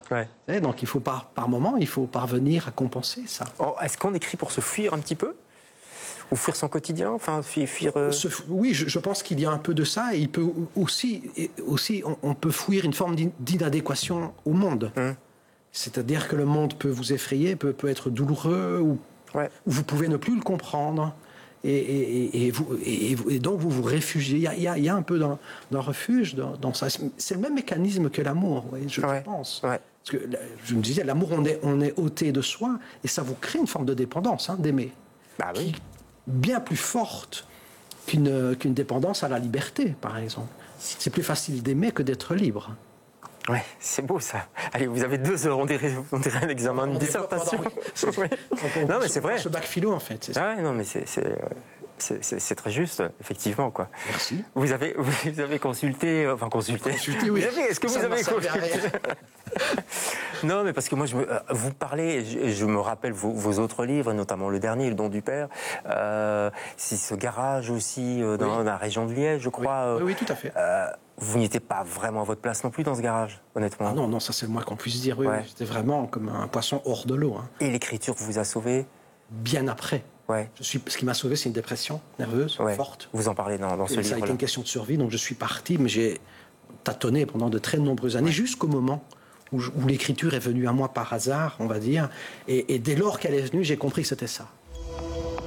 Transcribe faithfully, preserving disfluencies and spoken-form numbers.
Ouais. Et donc, il faut par, par moment, il faut parvenir à compenser ça. Oh, est-ce qu'on écrit pour se fuir un petit peu? Ou fuir son quotidien? Enfin, fuir... fuir euh... Ce, oui, je, je pense qu'il y a un peu de ça. Et il peut aussi, aussi on, on peut fuir une forme d'inadéquation au monde. Hum. C'est-à-dire que le monde peut vous effrayer, peut, peut être douloureux, ou, ouais. ou vous pouvez ne plus le comprendre. Et, et, et, vous, et, et donc vous vous réfugiez. Il y a, il y a, il y a un peu d'un, d'un refuge dans, dans ça. C'est le même mécanisme que l'amour, je, ouais. je pense. Ouais. Parce que je me disais, l'amour, on est, on est ôté de soi, et ça vous crée une forme de dépendance, hein, d'aimer. Bah oui. Qui, bien plus forte qu'une, qu'une dépendance à la liberté, par exemple. C'est plus facile d'aimer que d'être libre. Ouais, c'est beau ça. Allez, vous avez deux heures, on dirait, on dirait un examen de dissertation. Ouais. Non, mais c'est vrai. Ce bac philo, en fait. C'est ça. Ah ouais, non, mais c'est, c'est, c'est, c'est, c'est très juste, effectivement, quoi. Merci. Vous avez, vous avez consulté, enfin consulté. Consulté, oui. Vous avez, est-ce que ça vous avez consulté? Non, mais parce que moi, je me, vous parlez, je, je me rappelle vos, vos autres livres, notamment le dernier, Le Don du Père. Euh, c'est ce garage aussi euh, dans, oui. dans la région de Liège, je crois. Oui, oui, oui tout à fait. Euh, vous n'étiez pas vraiment à votre place non plus dans ce garage, honnêtement. Ah non, non, ça c'est le moins qu'on puisse dire. Oui, ouais. J'étais vraiment comme un poisson hors de l'eau. Hein. Et l'écriture vous a sauvé? Bien après. Ouais. Je suis, ce qui m'a sauvé, c'est une dépression nerveuse, ouais. forte. Vous en parlez dans, dans ce livre-là. Ça a été une question de survie, donc je suis parti, mais j'ai tâtonné pendant de très nombreuses années, ouais. jusqu'au moment où, où l'écriture est venue à moi par hasard, on va dire. Et, et dès lors qu'elle est venue, j'ai compris que c'était ça.